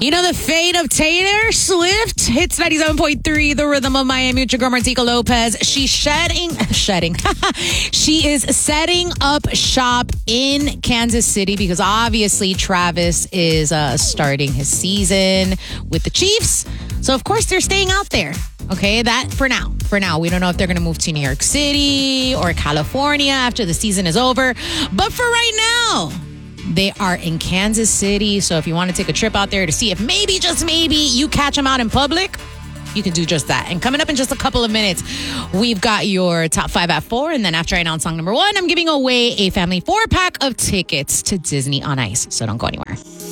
You know the fate of Taylor Swift? Hits 97.3, the rhythm of Miami with your girl Martika Lopez. She's shedding. She is setting up shop in Kansas City because obviously Travis is starting his season with the Chiefs. So of course they're staying out there. Okay, that for now. For now, we don't know if they're going to move to New York City or California after the season is over. But for right now, they are in Kansas City. So if you want to take a trip out there to see if maybe, just maybe, you catch them out in public, you can do just that. And coming up in just a couple of minutes, we've got your top 5 at 4. And then after I announce song number 1, I'm giving away a family 4-pack of tickets to Disney on Ice. So don't go anywhere.